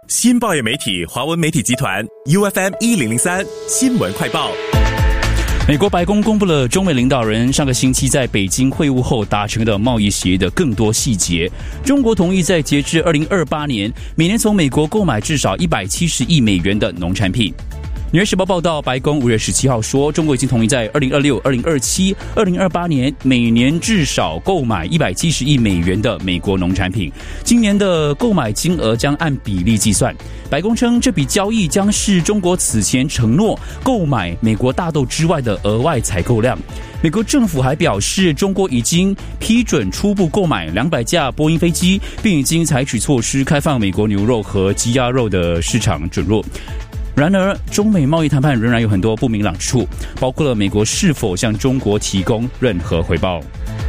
新报业媒体华文媒体集团 UFM 1003新闻快报。 美国白宫公布了中美领导人上个星期在北京会晤后达成的贸易协议的更多细节。中国同意在截至2028年，每年从美国购买至少170亿美元的农产品。纽约时报报道，白宫5月17号说，中国已经同意在2026、2027、2028年每年至少购买170亿美元的美国农产品。今年的购买金额将按比例计算。白宫称，这笔交易将是中国此前承诺购买美国大豆之外的额外采购量。美国政府还表示，中国已经批准初步购买200架波音飞机，并已经采取措施开放美国牛肉和鸡鸭肉的市场准入。然而，中美贸易谈判仍然有很多不明朗之处，包括了美国是否向中国提供任何回报。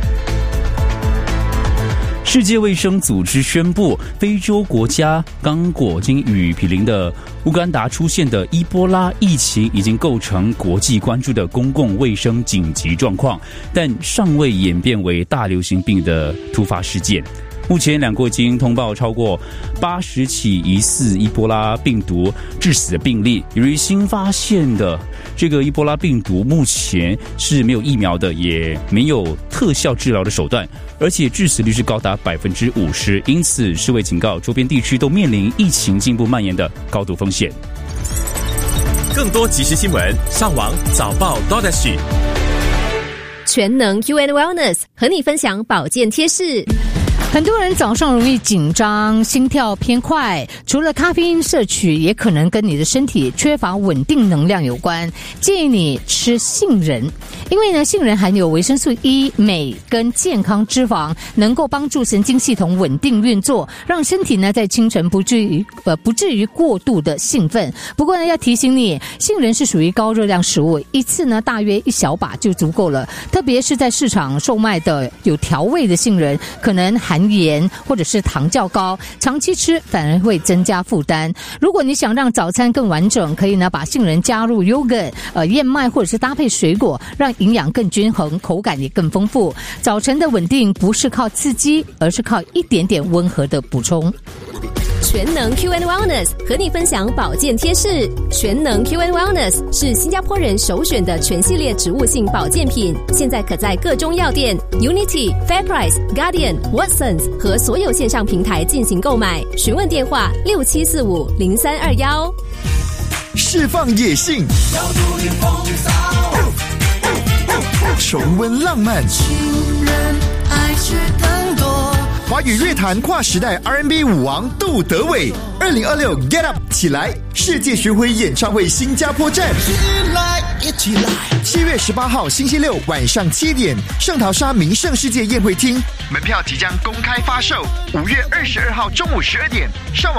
世界卫生组织宣布，非洲国家刚果金与毗邻的乌干达出现的伊波拉疫情已经构成国际关注的公共卫生紧急状况，但尚未演变为大流行病的突发事件。目前两国已经通报超过80起疑似伊波拉病毒致死的病例。由于新发现的这个伊波拉病毒目前是没有疫苗的，也没有特效治疗的手段，而且致死率是高达50%，因此世卫警告周边地区都面临疫情进一步蔓延的高度风险。 更多即时新闻，上网早报 .SG。 全能 UN Wellness 和你分享保健贴士。 很多人早上容易紧张，心跳偏快，除了咖啡因摄取，也可能跟你的身体缺乏稳定能量有关。建议你吃杏仁，因为呢，杏仁含有维生素 E、镁跟健康脂肪，能够帮助神经系统稳定运作，让身体呢在清晨不至于过度的兴奋。不过呢，要提醒你，杏仁是属于高热量食物，一次呢大约1小把就足够了。特别是在市场售卖的有调味的杏仁，可能含盐或者是糖较高，长期吃反而会增加负担。如果你想让早餐更完整，可以呢把杏仁加入 yogurt、燕麦或者是搭配水果，让营养更均衡，口感也更丰富。早晨的稳定不是靠刺激，而是靠一点点温和的补充。 全能 QN Wellness 和你分享保健贴士。全能 QN Wellness 是新加坡人首选的全系列植物性保健品，现在可在各中药店、Unity、FairPrice、Guardian、Watsons 和所有线上平台进行购买。询问电话67450321。 释放野性，重温浪漫， 情人爱却更多。 华语乐坛跨时代 R&B 舞王杜德伟，2026 Get Up 起来世界巡回演唱会新加坡站， 一起来 7月18号星期六晚上7点，圣淘沙名胜世界宴会厅，门票即将公开发售。5月22号中午12点，上网